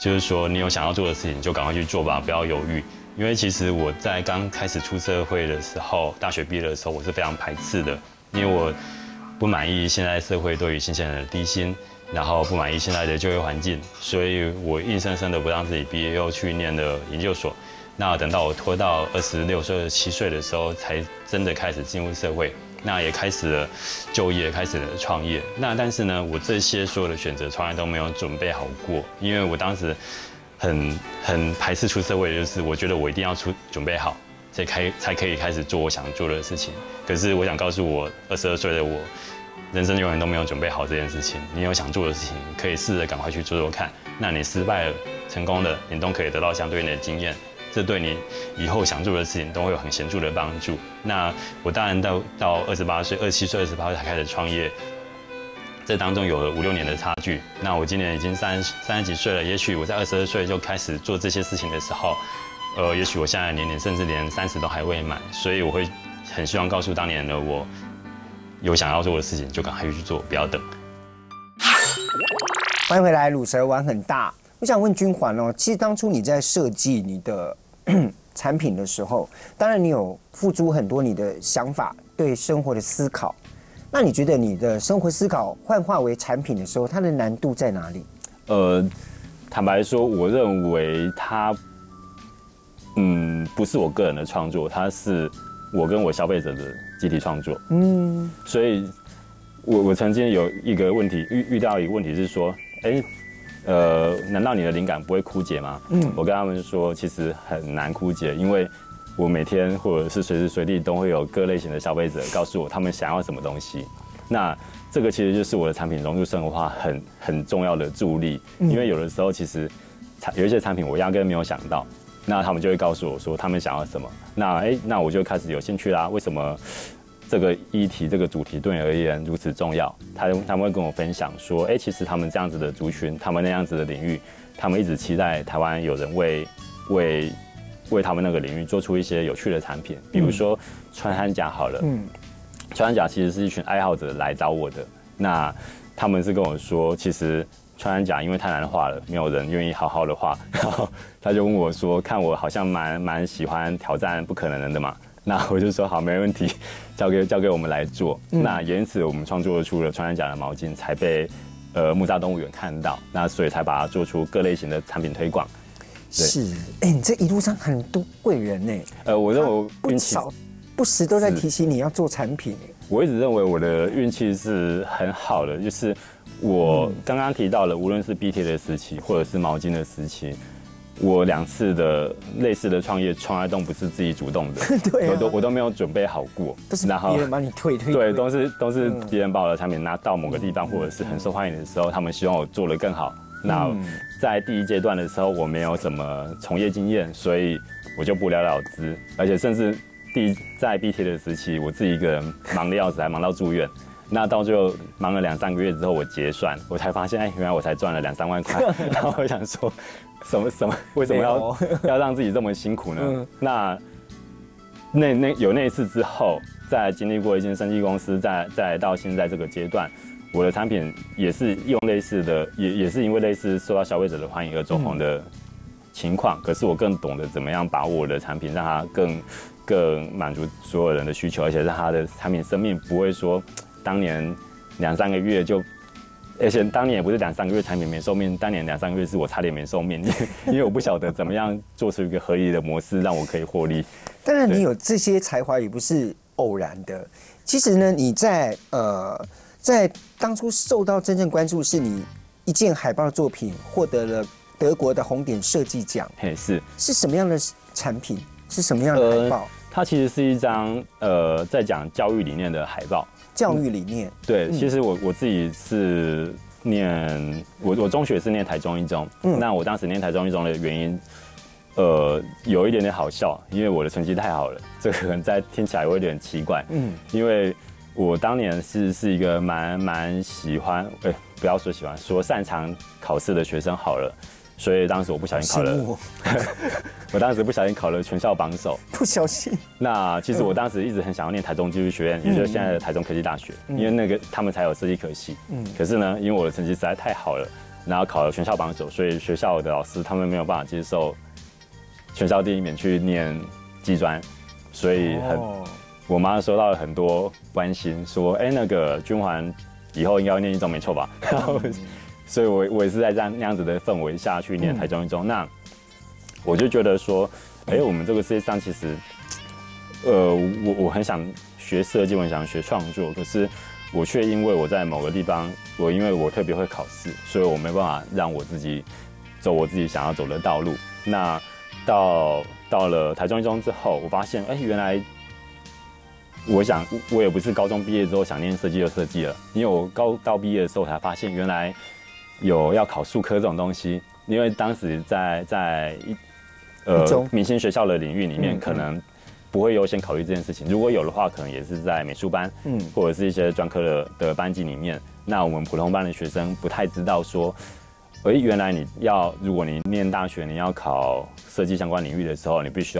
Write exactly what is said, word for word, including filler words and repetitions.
就是说你有想要做的事情就赶快去做吧，不要犹豫。因为其实我在刚开始出社会的时候，大学毕业的时候，我是非常排斥的，因为我不满意现在社会对于新鲜人的低薪，然后不满意现在的就业环境，所以我硬生生的不让自己毕业，又去念了研究所。那等到我拖到二十六岁、二十七岁的时候，才真的开始进入社会，那也开始了就业，开始了创业。那但是呢，我这些所有的选择从来都没有准备好过，因为我当时很很排斥出社会，就是我觉得我一定要出准备好，才开才可以开始做我想做的事情。可是我想告诉我二十二岁的我，人生永远都没有准备好这件事情。你有想做的事情，可以试着赶快去做做看。那你失败了、成功了，你都可以得到相对应的经验，这对你以后想做的事情都会有很显著的帮助。那我当然到到二十八岁、二十七岁、二十八岁才开始创业，这当中有了五六年的差距。那我今年已经三三十几岁了，也许我在二十二岁就开始做这些事情的时候，呃，也许我现在的年龄甚至连三十都还未满，所以我会很希望告诉当年的我，有想要做的事情就赶快去做，不要等。 欢迎回来，鲁蛇玩很大。我想问君环哦，其实当初你在设计你的产品的时候，当然你有付诸很多你的想法，对生活的思考。那你觉得你的生活思考幻化为产品的时候，它的难度在哪里？ 呃，坦白说，我认为它，嗯，不是我个人的创作，它是我跟我消费者的集体创作。嗯，所以我我曾经有一个问题遇遇到一个问题是说，哎，呃，难道你的灵感不会枯竭吗？嗯，我跟他们说，其实很难枯竭，因为我每天或者是随时随地都会有各类型的消费者告诉我他们想要什么东西。那这个其实就是我的产品融入生活化很很重要的助力，因为有的时候其实有一些产品我压根没有想到，那他们就会告诉我说他们想要什么。那哎，那我就开始有兴趣啦。为什么这个议题、这个主题对你而言如此重要？他他们会跟我分享说，哎，其实他们这样子的族群，他们那样子的领域，他们一直期待台湾有人为为为他们那个领域做出一些有趣的产品，比如说穿山甲好了。嗯，穿山甲其实是一群爱好者来找我的。那他们是跟我说，其实穿山甲因为太难画了，没有人愿意好好的画。然后他就问我说，看我好像蛮蛮喜欢挑战不可能的嘛。那我就说好，没问题，交给交给我们来做。嗯、那也因此我们创作出了穿山甲的毛巾，才被呃木栅动物园看到。那所以才把它做出各类型的产品推广。 是，哎、欸，你这一路上很多贵人呢。 呃，我认为不少不时都在提醒你要做产品。 我一直认为我的运气是很好的，就是我刚刚提到了，无论是 B T 的时期，或者是毛巾的时期，我两次的类似的创业，从来都不是自己主动的， 对、啊， 我都我都没有准备好过， 都是别人把你推推， 对，都是都是别人把我的产品拿到某个地方，或者是很受欢迎的时候，他们希望我做得更好。那在第一阶段的时候，我没有什么从业经验，所以我就不了了之，而且甚至第在 B T 的时期，我自己一个人忙得要死，还忙到住院。那到最后忙了两三个月之后，我结算，我才发现，哎，原来我才赚了两三万块。然后我想说，什么什么，为什么要要让自己这么辛苦呢？嗯、那那那有那一次之后，再经历过一间生技公司，再再到现在这个阶段。我的产品也是用类似的，也也是因为类似受到消费者的欢迎而走红的情况。嗯、可是我更懂得怎么样把我的产品让它更更满足所有人的需求，而且让它的产品生命不会说当年两三个月就，而且当年也不是两三个月产品没寿命，当年两三个月是我差点没寿命，因为我不晓得怎么样做出一个合理的模式让我可以获利。 当然，你有这些才华也不是偶然的。其实呢，你在呃。在当初受到真正关注，是你一件海报作品获得了德国的红点设计奖。 嘿，是是什么样的产品？是什么样的海报？呃、 它其实是一张呃，在讲教育理念的海报。 教育理念。嗯、 对，嗯、其实我我自己是念我我中学是念台中一中，嗯、那我当时念台中一中的原因，呃，有一点点好笑，因为我的成绩太好了，这个可能在听起来有一点奇怪，嗯，因为。我当年是是一个蛮蛮喜欢，哎、欸，不要说喜欢，说擅长考试的学生好了，所以当时我不小心考了，我, 我当时不小心考了全校榜首， 不小心。 那其实我当时一直很想要念台中技术学院，嗯、也就是现在的台中科技大学，嗯、因为那个他们才有设计科系。嗯。可是呢，因为我的成绩实在太好了， 然后考了全校榜首，所以学校的老师他们没有办法接受全校第一名去念技专，所以很。哦，我妈收到了很多关心，说：“哎、欸，那个君环以后应该要念一中没错吧？”然后，所以我我也是在这样那样子的氛围下去念台中一中。嗯、那我就觉得说，哎、欸，我们这个世界上其实，呃，我我很想学设计，我很想学创作，可是我却因为我在某个地方，我因为我特别会考试，所以我没办法让我自己走我自己想要走的道路。那到到了台中一中之后，我发现，哎、欸，原来。我想，我也不是高中毕业之后想念设计就设计了，因为我高到毕业的时候才发现，原来有要考术科这种东西。因为当时在在一呃明星学校的领域里面，可能不会优先考虑这件事情。如果有的话，可能也是在美术班，嗯，或者是一些专科的的班级里面。那我们普通班的学生不太知道说，哎，原来你要如果你念大学，你要考设计相关领域的时候，你必须要。